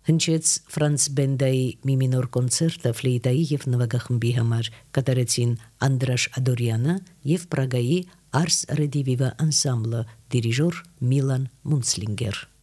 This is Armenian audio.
Հնչեց Ֆրանց Բենդայի մի մինոր կոնցերտը ֆլեյտայի եւ նվագախմբի համար, կատարեցին Անդրաշ Ադորյանը եւ Պրագայի Ars Rediviva Ensemble, դիրիժոր Միլան Մունցլինգեր։